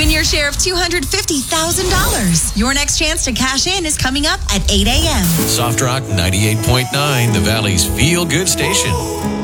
Win your share of $250,000. Your next chance to cash in is coming up at 8 a.m. Soft Rock 98.9, the Valley's feel-good station.